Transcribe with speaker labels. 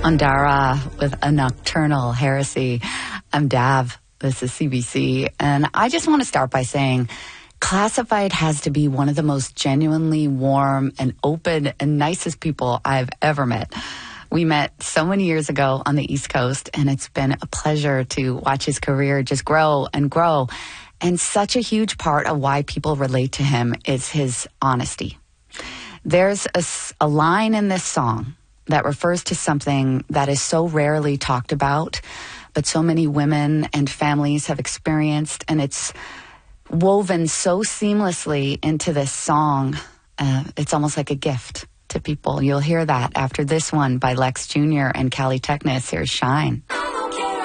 Speaker 1: Andara with A Nocturnal Heresy. I'm Dav. This is CBC. And I just want to start by saying Classified has to be one of the most genuinely warm and open and nicest people I've ever met. We met so many years ago on the East Coast, and it's been a pleasure to watch his career just grow and grow. And such a huge part of why people relate to him is his honesty. There's a line in this song that refers to something that is so rarely talked about, but so many women and families have experienced, and it's woven so seamlessly into this song. It's almost like a gift to people. You'll hear that after this one by Lex Jr. and Callie Technis. Here's Shine.